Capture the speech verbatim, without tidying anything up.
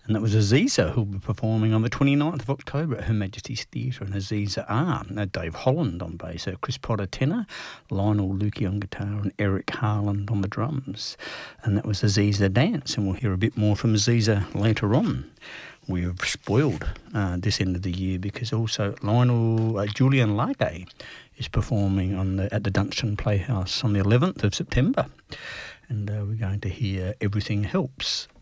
And that was Aziza, who'll be performing on the twenty-ninth of October at Her Majesty's Theatre, and Aziza are uh, Dave Holland on bass, uh, Chris Potter tenor, Lionel Lukey on guitar, and Eric Harland on the drums. And that was Aziza Dance, and we'll hear a bit more from Aziza later on. We've spoiled uh, this end of the year because also Lionel uh, Julian Lage is performing on the, at the Dunstan Playhouse on the eleventh of September. And uh, we're going to hear Everything Helps.